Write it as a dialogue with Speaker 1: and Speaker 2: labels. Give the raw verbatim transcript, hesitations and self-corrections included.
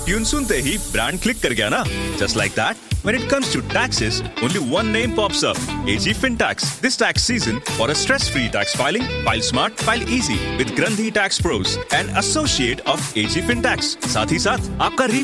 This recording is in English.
Speaker 1: Tune सुनते ही brand click कर गया ना? Just like that, when it comes to taxes, only one name pops up: A G Fintax. This tax season, for a stress-free tax filing, file smart, file easy with Grandhi Tax Pros, an associate of A G Fintax. साथ ही साथ आपका